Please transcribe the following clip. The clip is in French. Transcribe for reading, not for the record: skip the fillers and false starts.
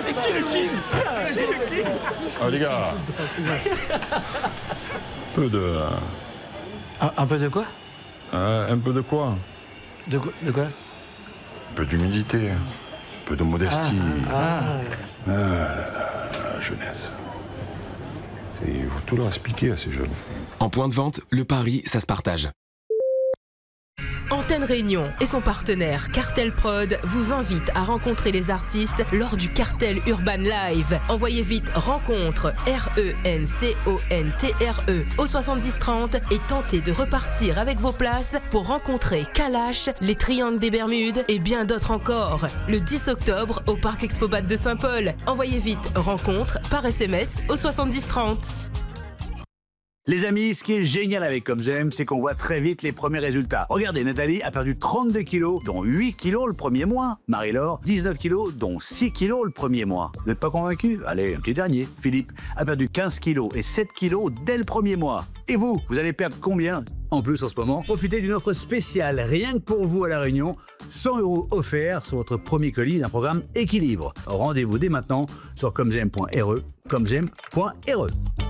Ah les gars, peu de... Un peu de quoi? un peu de quoi? De quoi? Un peu d'humilité, un peu de modestie. La jeunesse. Il faut tout leur expliquer à ces jeunes. En point de vente, le pari, ça se partage. Antenne Réunion et son partenaire Cartel Prod vous invitent à rencontrer les artistes lors du Cartel Urban Live. Envoyez vite rencontre RENCONTRE au 7030 et tentez de repartir avec vos places pour rencontrer Kalash, les Triangles des Bermudes et bien d'autres encore. Le 10 octobre au Parc Expobat de Saint-Paul. Envoyez vite rencontre par SMS au 7030. Les amis, ce qui est génial avec Comme J'aime, c'est qu'on voit très vite les premiers résultats. Regardez, Nathalie a perdu 32 kilos, dont 8 kilos le premier mois. Marie-Laure, 19 kilos, dont 6 kilos le premier mois. Vous n'êtes pas convaincu? Allez, un petit dernier. Philippe a perdu 15 kilos et 7 kilos dès le premier mois. Et vous allez perdre combien? En plus, en ce moment, profitez d'une offre spéciale, rien que pour vous à La Réunion. 100 € offerts sur votre premier colis d'un programme Équilibre. Rendez-vous dès maintenant sur comej'aime.re, comej'aime.re.